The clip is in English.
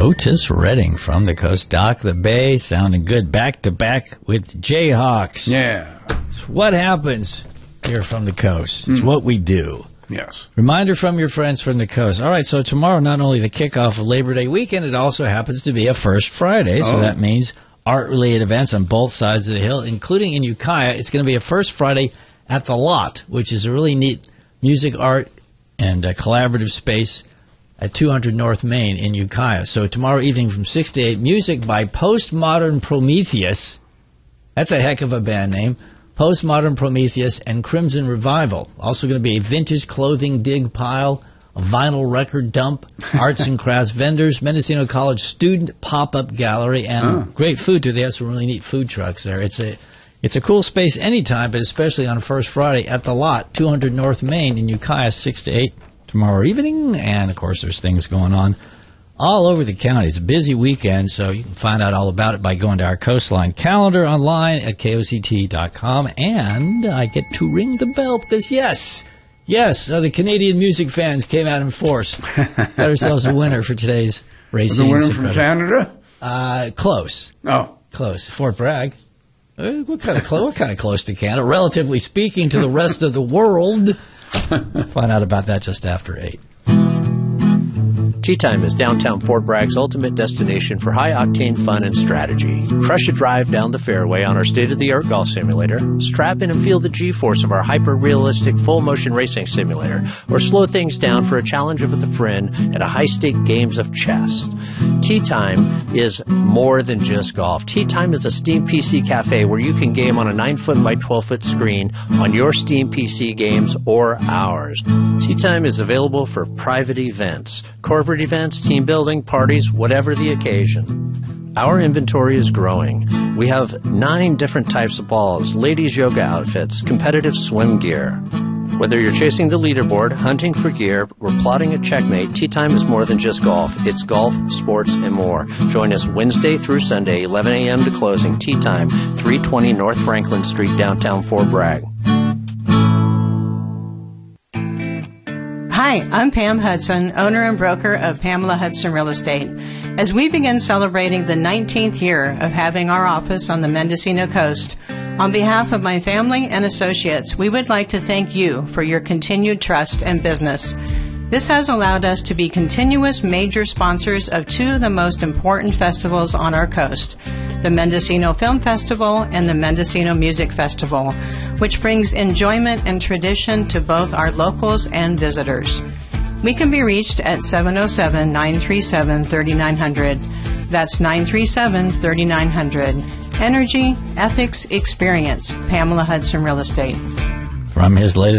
Otis Redding from the coast. Dock the Bay, sounding good. Back to back with Jayhawks. Yeah. It's what happens here from the coast. It's what we do. Yes. Reminder from your friends from the coast. All right, so tomorrow, not only the kickoff of Labor Day weekend, it also happens to be a First Friday. So that means art-related events on both sides of the hill, including in Ukiah. It's going to be a First Friday at The Lot, which is a really neat music, art, and collaborative space at 200 North Main in Ukiah. So tomorrow evening from 6 to 8, music by Postmodern Prometheus. That's a heck of a band name. Postmodern Prometheus and Crimson Revival. Also going to be a vintage clothing dig pile, a vinyl record dump, arts and crafts vendors, Mendocino College student pop-up gallery, and great food, too. They have some really neat food trucks there. It's a cool space anytime, but especially on First Friday at The Lot, 200 North Main in Ukiah, 6 to 8 tomorrow evening. And, of course, there's things going on all over the county. It's a busy weekend, so you can find out all about it by going to our Coastline calendar online at KOCT.com. And I get to ring the bell because, yes, the Canadian music fans came out in force. Got ourselves a winner for today's Racine. The winner from Canada? Close. Oh. Close. Fort Bragg. What kind of close to Canada? Relatively speaking to the rest of the world. Find out about that just after 8. Tea Time is downtown Fort Bragg's ultimate destination for high-octane fun and strategy. Crush a drive down the fairway on our state-of-the-art golf simulator, strap in and feel the G-force of our hyper-realistic full-motion racing simulator, or slow things down for a challenge with a friend at a high-stake games of chess. Tea Time is more than just golf. Tea Time is a Steam PC cafe where you can game on a 9-foot by 12-foot screen on your Steam PC games or ours. Tea Time is available for private events, corporate events, team building, parties, whatever the occasion. Our inventory is growing. We have 9 different types of balls, ladies' yoga outfits, competitive swim gear. Whether you're chasing the leaderboard, hunting for gear, or plotting a checkmate, Tea Time is more than just golf. It's golf, sports, and more. Join us Wednesday through Sunday, 11 a.m. to closing. Tea Time, 320 North Franklin Street, downtown Fort Bragg. Hi, I'm Pam Hudson, owner and broker of Pamela Hudson Real Estate. As we begin celebrating the 19th year of having our office on the Mendocino coast, on behalf of my family and associates, we would like to thank you for your continued trust and business. This has allowed us to be continuous major sponsors of 2 of the most important festivals on our coast, the Mendocino Film Festival and the Mendocino Music Festival, which brings enjoyment and tradition to both our locals and visitors. We can be reached at 707-937-3900. That's 937-3900. Energy, ethics, experience. Pamela Hudson Real Estate. From his latest